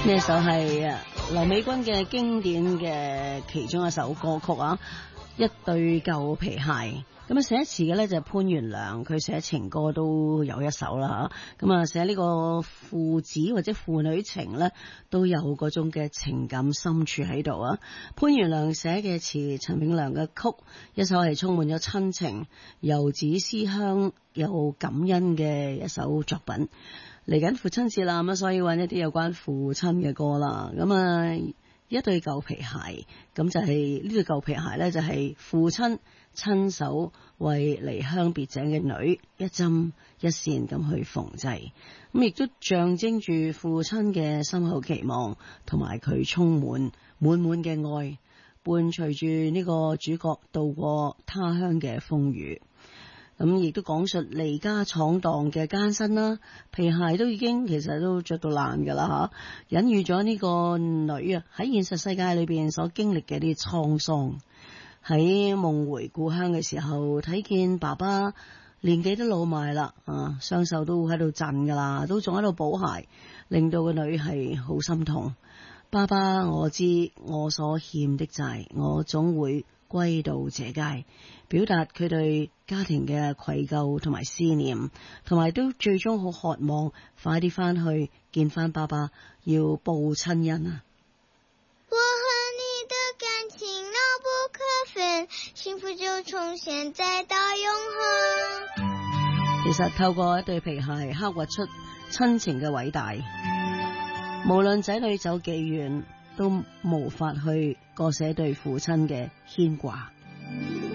呢首係劉美君嘅經典嘅其中一首歌曲啊，一對舊皮鞋。咁啊，寫詞嘅咧就係潘元良，佢寫情歌都有一首啦吓。咁啊，寫呢個父子或者父女情咧，都有嗰種嘅情感深處喺度啊。潘元良寫嘅詞，陳永良嘅曲，一首係充滿咗親情、遊子思鄉又感恩嘅一首作品。嚟緊父親節啦，咁所以揾一啲有關父親嘅歌啦。咁啊，一對舊皮鞋，咁就係呢對舊皮鞋咧，就係父親親手為離鄉別井嘅女一針一線咁去縫製，咁亦都象徵住父親嘅深厚期望，同埋佢充滿滿滿嘅愛，伴隨住呢個主角度過他鄉嘅風雨。咁亦都講述離家闖蕩嘅艱辛啦，皮鞋都已經其實都着到爛噶啦吓，隱喻咗呢個女啊喺現實世界裏邊所經歷嘅啲滄桑。喺夢回故鄉嘅時候，睇見爸爸年紀都老邁啦，雙手都喺度震噶啦，都仲喺度補鞋，令到個女係好心痛。爸爸，我知我所欠的債，我總會歸到這街，表達佢對家庭嘅愧疚同埋思念，同埋都最終好渴望快啲翻去見翻爸爸，要報親恩啊！ 我和你的感情牢不可分，幸福就從現在到永恆。 其實透過一對皮鞋刻畫出親情嘅偉大，無論仔女走幾遠，都無法去割捨對父親嘅牽掛。